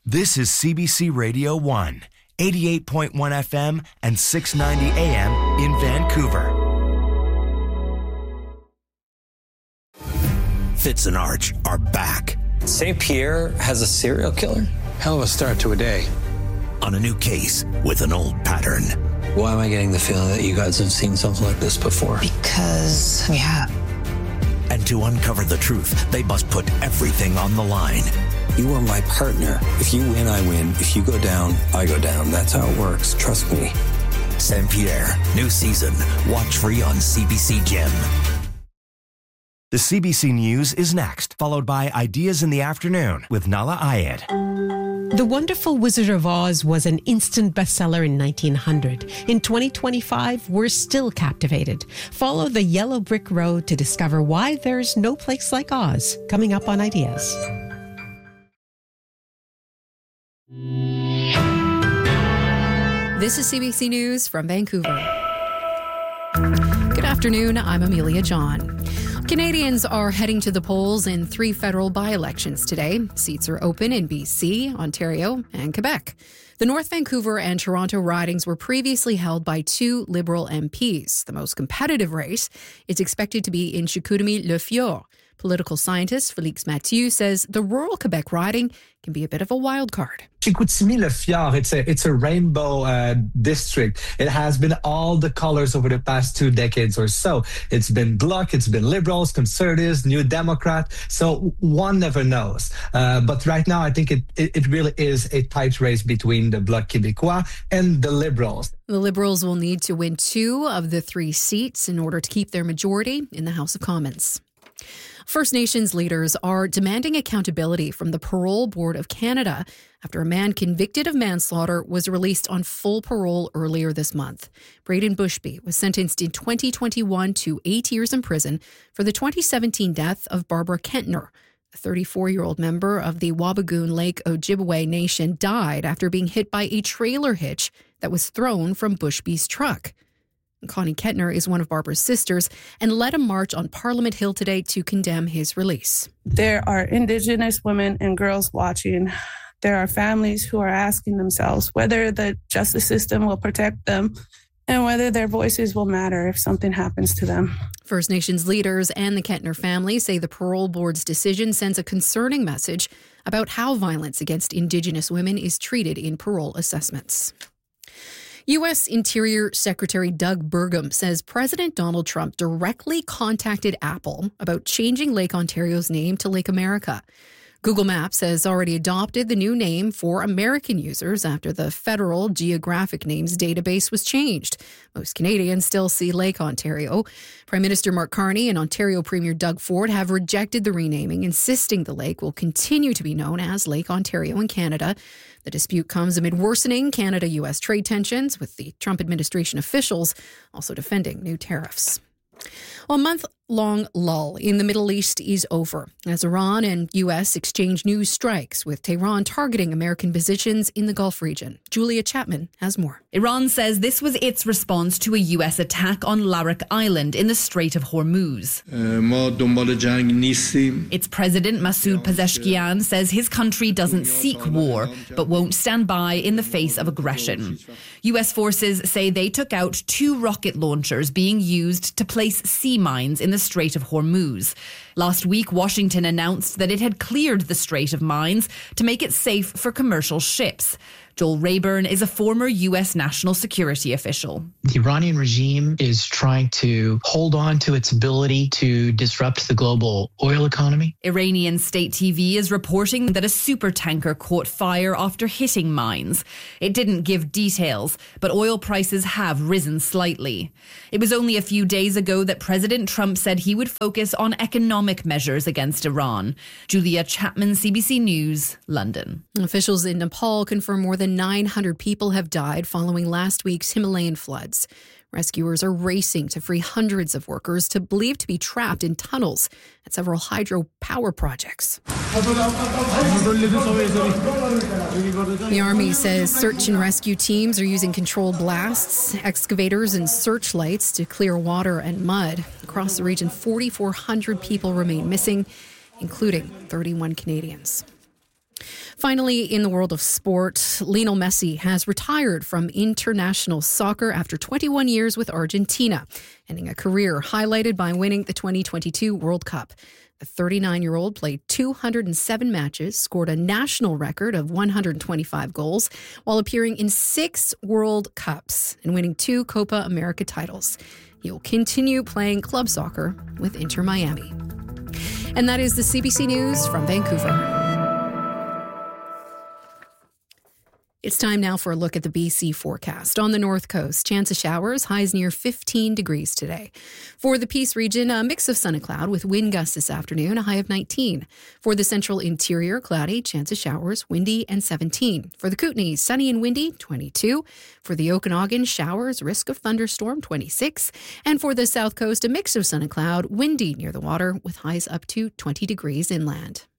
This is CBC Radio 1, 88.1 FM and 690 AM in Vancouver. Fitz and Arch are back. St. Pierre has a serial killer? Hell of a start to a day. On a new case with an old pattern. Why am I getting the feeling that you guys have seen something like this before? Because we have. And to uncover the truth, they must put everything on the line. You are my partner. If you win, I win. If you go down, I go down. That's how it works. Trust me. St. Pierre, new season. Watch free on CBC Gem. The CBC News is next, followed by Ideas in the Afternoon with Nala Ayed. The Wonderful Wizard of Oz was an instant bestseller in 1900. In 2025, we're still captivated. Follow the yellow brick road to discover why there's no place like Oz. Coming up on Ideas. This is CBC News from Vancouver. Good afternoon, I'm Amelia John. Canadians are heading to the polls in 3 federal by-elections today. Seats are open in BC, Ontario, and Quebec. The North Vancouver and Toronto ridings were previously held by 2 Liberal MPs. The most competitive race is expected to be in Chicoutimi-Le Fjord. Political scientist Félix Mathieu says the rural Quebec riding can be a bit of a wild card. Chicoutimi-Le Fjord, it's a rainbow district. It has been all the colors over the past 2 decades or so. It's been Bloc, it's been Liberals, Conservatives, New Democrat. So one never knows. But right now, I think it really is a tight race between the Bloc Québécois and the Liberals. The Liberals will need to win 2 of the 3 seats in order to keep their majority in the House of Commons. First Nations leaders are demanding accountability from the Parole Board of Canada after a man convicted of manslaughter was released on full parole earlier this month. Braden Bushby was sentenced in 2021 to 8 years in prison for the 2017 death of Barbara Kentner. A 34-year-old member of the Wabigoon Lake Ojibwe Nation died after being hit by a trailer hitch that was thrown from Bushby's truck. Connie Kentner is one of Barbara's sisters and led a march on Parliament Hill today to condemn his release. There are Indigenous women and girls watching. There are families who are asking themselves whether the justice system will protect them and whether their voices will matter if something happens to them. First Nations leaders and the Kentner family say the parole board's decision sends a concerning message about how violence against Indigenous women is treated in parole assessments. U.S. Interior Secretary Doug Burgum says President Donald Trump directly contacted Apple about changing Lake Ontario's name to Lake America. Google Maps has already adopted the new name for American users after the federal geographic names database was changed. Most Canadians still see Lake Ontario. Prime Minister Mark Carney and Ontario Premier Doug Ford have rejected the renaming, insisting the lake will continue to be known as Lake Ontario in Canada. The dispute comes amid worsening Canada-U.S. trade tensions, with the Trump administration officials also defending new tariffs. A month-long lull in the Middle East is over as Iran and U.S. exchange new strikes, with Tehran targeting American positions in the Gulf region. Julia Chapman has more. Iran says this was its response to a U.S. attack on Larak Island in the Strait of Hormuz. Its president, Masoud Pezeshkian, says his country doesn't seek war, but won't stand by in the face of aggression. U.S. forces say they took out 2 rocket launchers being used to place sea mines in the Strait of Hormuz. Last week, Washington announced that it had cleared the Strait of mines to make it safe for commercial ships. Joel Rayburn is a former U.S. national security official. The Iranian regime is trying to hold on to its ability to disrupt the global oil economy. Iranian state TV is reporting that a supertanker caught fire after hitting mines. It didn't give details, but oil prices have risen slightly. It was only a few days ago that President Trump said he would focus on economic measures against Iran. Julia Chapman, CBC News, London. Officials in Nepal confirm more than 900 people have died following last week's Himalayan floods. Rescuers are racing to free hundreds of workers believed to be trapped in tunnels at several hydropower projects. The Army says search and rescue teams are using controlled blasts, excavators, and searchlights to clear water and mud. Across the region, 4,400 people remain missing, including 31 Canadians. Finally, in the world of sport, Lionel Messi has retired from international soccer after 21 years with Argentina, ending a career highlighted by winning the 2022 World Cup. The 39-year-old played 207 matches, scored a national record of 125 goals, while appearing in 6 World Cups and winning 2 Copa America titles. He will continue playing club soccer with Inter Miami. And that is the CBC News from Vancouver. It's time now for a look at the BC forecast. On the north coast, chance of showers, highs near 15 degrees today. For the Peace region, a mix of sun and cloud with wind gusts this afternoon, a high of 19. For the central interior, cloudy, chance of showers, windy, and 17. For the Kootenays, sunny and windy, 22. For the Okanagan, showers, risk of thunderstorm, 26. And for the south coast, a mix of sun and cloud, windy near the water with highs up to 20 degrees inland.